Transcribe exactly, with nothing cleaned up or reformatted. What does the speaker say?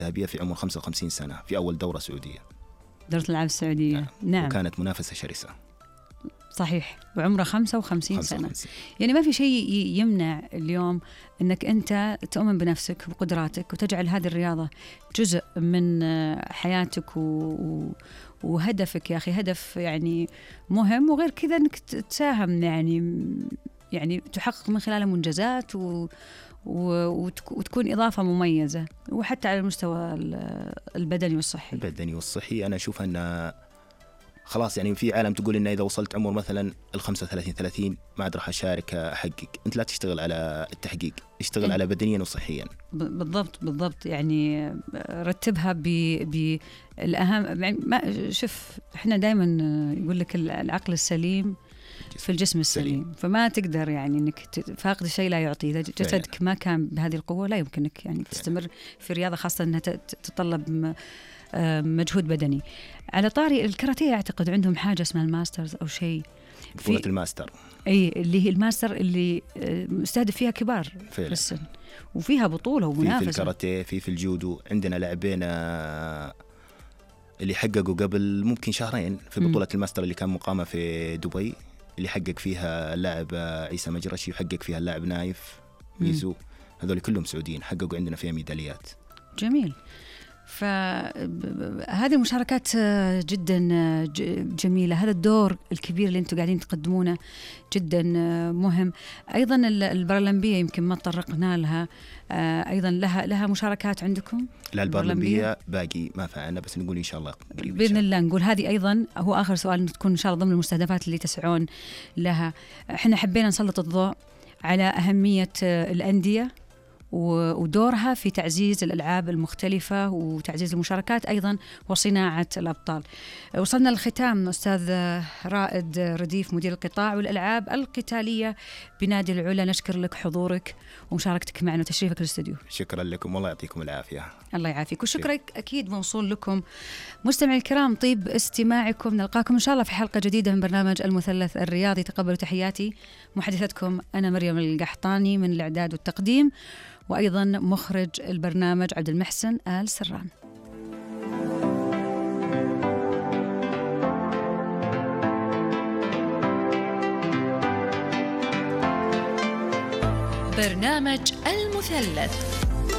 ذهبية في عمر خمسة وخمسين سنة في أول دورة سعودية، دورة الألعاب السعودية. نعم. نعم. وكانت منافسة شرسة. صحيح. وعمره خمسة وخمسين سنة. وخمسين. يعني ما في شيء يمنع اليوم أنك أنت تؤمن بنفسك وقدراتك وتجعل هذه الرياضة جزء من حياتك و... وهدفك. يا أخي هدف يعني مهم، وغير كذا أنك تساهم يعني يعني تحقق من خلاله منجزات و... وتكون إضافة مميزة، وحتى على المستوى البدني والصحي. البدني والصحي أنا أشوف أن خلاص يعني في عالم تقول إن إذا وصلت عمر مثلا الخمسة ثلاثين ثلاثين ما عاد راح أشارك أحقق. أنت لا تشتغل على التحقيق، اشتغل إيه؟ على بدنيا وصحيا. بالضبط بالضبط. يعني رتبها بالأهم. ما شوف إحنا دائما يقول لك العقل السليم في الجسم السليم. سليم. فما تقدر يعني إنك فاقد الشيء لا يعطي. إذا جسدك ما كان بهذه القوة لا يمكنك يعني تستمر في رياضة، خاصة أنها تتطلب مجهود بدني. على طاري الكاراتيه أعتقد عندهم حاجة اسمها الماسترز أو شيء، بطولة الماستر. أي اللي هي الماستر اللي مستهدف فيها كبار في السن، وفيها بطولة ومنافسة. في, في الكاراتيه في في الجودو عندنا لاعبين اللي حققوا قبل ممكن شهرين في بطولة م. الماستر اللي كان مقامة في دبي، اللي حقق فيها اللاعب عيسى مجرشي وحقق فيها اللاعب نايف ميزو. هذول كلهم سعوديين حققوا عندنا فيها ميداليات. جميل. فهذه المشاركات جدا جميلة. هذا الدور الكبير اللي انتم قاعدين تقدمونه جدا مهم. أيضا البارالمبية يمكن ما تطرقنا لها، أيضا لها لها مشاركات عندكم؟ لا البارالمبية باقي ما فعلنا، بس نقول إن شاء الله قريب بإذن الله. نقول هذه أيضا هو آخر سؤال تكون إن شاء الله ضمن المستهدفات اللي تسعون لها. احنا حبينا نسلط الضوء على أهمية الأندية ودورها في تعزيز الألعاب المختلفة وتعزيز المشاركات أيضا وصناعة الأبطال. وصلنا للختام أستاذ رائد رديف مدير القطاع والألعاب القتالية بنادي العلا، نشكر لك حضورك ومشاركتك معنا وتشريفك للاستوديو. شكرا لكم والله يعطيكم العافية. الله يعافيك. وشكرك أكيد موصول لكم مستمعي الكرام، طيب استماعكم. نلقاكم إن شاء الله في حلقة جديدة من برنامج المثلث الرياضي. تقبلوا تحياتي، محدثتكم أنا مريم القحطاني من الإعداد والتقديم، وأيضا مخرج البرنامج عبد المحسن آل سران. برنامج المثلث